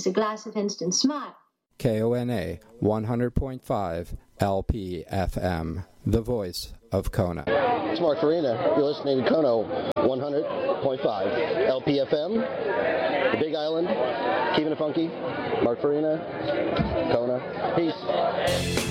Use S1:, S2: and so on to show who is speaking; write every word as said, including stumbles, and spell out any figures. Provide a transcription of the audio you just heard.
S1: is a glass of instant smile.
S2: K O N A one hundred point five L P F M, the voice of Kona.
S3: It's Mark Farina. You're listening to Kona one hundred point five L P F M, the Big Island, keeping it funky. Mark Farina, Kona. Peace.